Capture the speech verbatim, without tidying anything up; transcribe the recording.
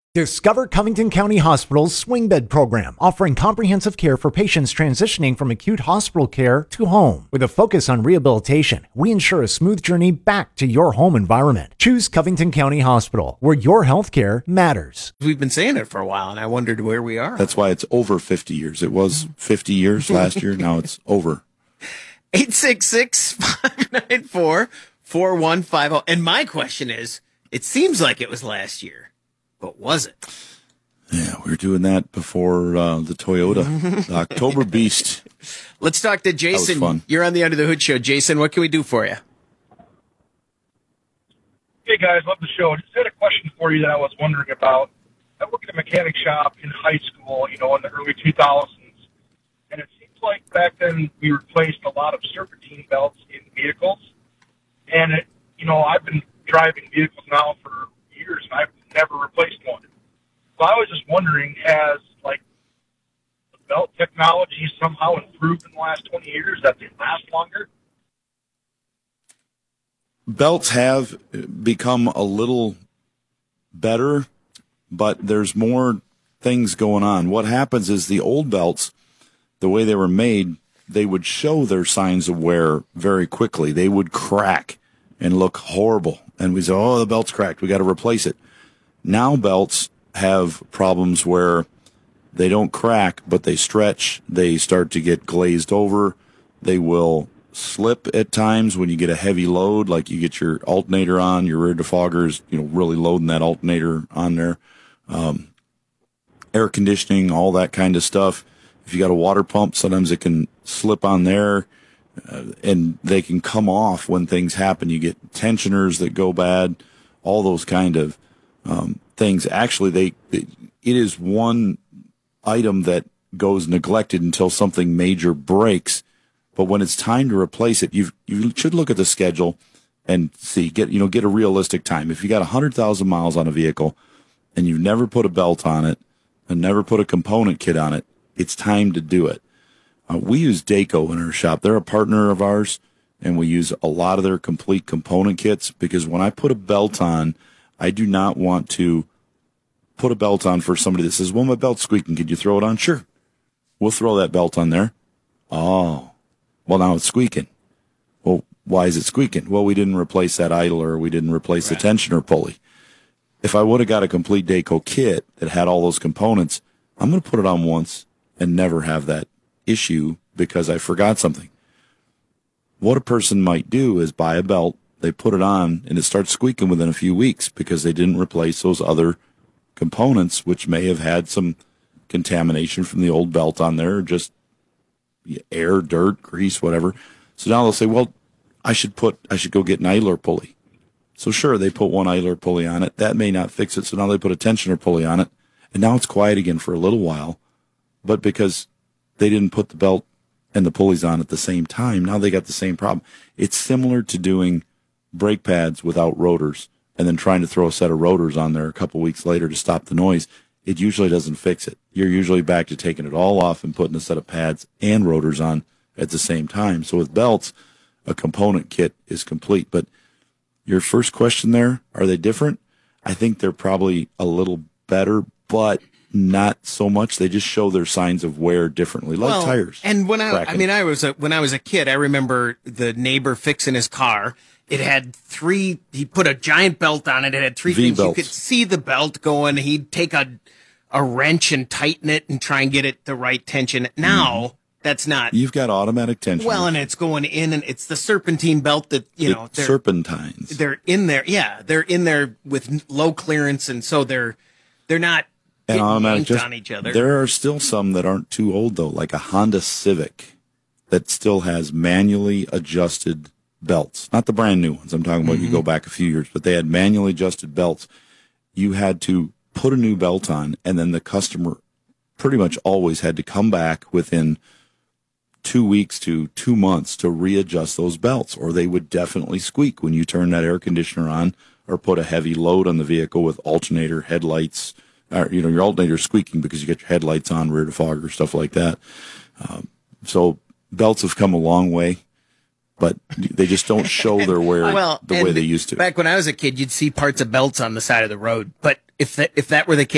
Discover Covington County Hospital's swing bed program, offering comprehensive care for patients transitioning from acute hospital care to home. With a focus on rehabilitation, we ensure a smooth journey back to your home environment. Choose Covington County Hospital, where your health care matters. We've been saying it for a while, and I wondered where we are. That's why it's over fifty years. It was fifty years last year. Now it's over. eight six six, five nine four, four one five zero. And my question is, it seems like it was last year. But was it? Yeah, we were doing that before uh, the Toyota, the October Beast. Let's talk to Jason. That was fun. You're on the Under the Hood show. Jason, what can we do for you? Hey, guys, love the show. Just had a question for you that I was wondering about. I worked at a mechanic shop in high school, you know, in the early two thousands, and it seems like back then we replaced a lot of serpentine belts in vehicles. And, it, you know, I've been driving vehicles now for years, and I've never replaced one. So I was just wondering, has like the belt technology somehow improved in the last twenty years that they last longer? Belts have become a little better, but there's more things going on. What happens is the old belts, the way they were made, they would show their signs of wear very quickly. They would crack and look horrible. And we say, oh, the belt's cracked. We got to replace it. Now belts have problems where they don't crack, but they stretch. They start to get glazed over. They will slip at times when you get a heavy load, like you get your alternator on, your rear defoggers, you know, really loading that alternator on there. Um, air conditioning, all that kind of stuff. If you got a water pump, sometimes it can slip on there, uh, and they can come off when things happen. You get tensioners that go bad, all those kind of Um, things. Actually, they it, it is one item that goes neglected until something major breaks. But when it's time to replace it, you you should look at the schedule and see get you know get a realistic time. If you got a hundred thousand miles on a vehicle and you've never put a belt on it and never put a component kit on it, it's time to do it. Uh, we use Dayco in our shop. They're a partner of ours, and we use a lot of their complete component kits because when I put a belt on, I do not want to put a belt on for somebody that says, well, my belt's squeaking. Could you throw it on? Sure. We'll throw that belt on there. Oh, well, now it's squeaking. Well, why is it squeaking? Well, we didn't replace that idler. We didn't replace right. the tensioner pulley. If I would have got a complete Dayco kit that had all those components, I'm going to put it on once and never have that issue because I forgot something. What a person might do is buy a belt, they put it on, and it starts squeaking within a few weeks because they didn't replace those other components, which may have had some contamination from the old belt on there, or just air, dirt, grease, whatever. So now they'll say, well, I should put, I should go get an idler pulley. So sure, they put one idler pulley on it. That may not fix it, so now they put a tensioner pulley on it, and now it's quiet again for a little while. But because they didn't put the belt and the pulleys on at the same time, now they got the same problem. It's similar to doing brake pads without rotors and then trying to throw a set of rotors on there a couple weeks later to stop the noise. It usually doesn't fix it. You're usually back to taking it all off and putting a set of pads and rotors on at the same time. So with belts, a component kit is complete. But your first question there, are they different? I think they're probably a little better, but not so much. They just show their signs of wear differently, like well, tires. And when I, cracking. I mean, I was a, when I was a kid, I remember the neighbor fixing his car. It had three, he put a giant belt on it. It had three things. You could see the belt going. He'd take a, a wrench and tighten it and try and get it the right tension. Now, mm. that's not. You've got automatic tension. Well, and it's going in, and it's the serpentine belt that, you know. They're, serpentines. They're in there. Yeah. They're in there with low clearance. And so they're, they're not and automatic just, on each other. There are still some that aren't too old, though, like a Honda Civic that still has manually adjusted belts, not the brand new ones. I'm talking about mm-hmm. you go back a few years, but they had manually adjusted belts. You had to put a new belt on, and then the customer pretty much always had to come back within two weeks to two months to readjust those belts, or they would definitely squeak when you turn that air conditioner on or put a heavy load on the vehicle with alternator, headlights, or, you know, your alternator squeaking because you get your headlights on, rear defogger, stuff like that. Um, so belts have come a long way, but they just don't show their wear well, the way they used to. Back when I was a kid, you'd see parts of belts on the side of the road. But if that, if that were the case,